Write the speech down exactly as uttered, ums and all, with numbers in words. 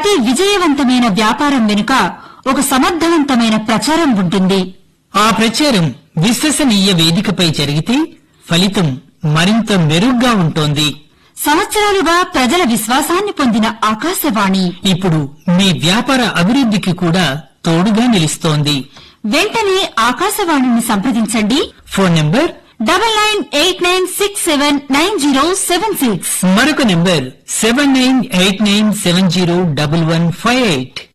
ప్రతి విజయవంతమైన వ్యాపారం వెనుక ఒక సమర్థవంతమైన ప్రచారం ఉంటుంది. ఆ ప్రచారం విశ్వసనీయ వేదికపై జరిగితే ఫలితం మరింత మెరుగ్గా ఉంటోంది. సంవత్సరాలుగా ప్రజల విశ్వాసాన్ని పొందిన ఆకాశవాణి ఇప్పుడు మీ వ్యాపార అభివృద్ధికి కూడా తోడుగా నిలుస్తోంది. వెంటనే ఆకాశవాణిని సంప్రదించండి. Phone number double nine eight nine six seven nine zero seven six. మరొక number seven nine eight nine seven zero double one five eight.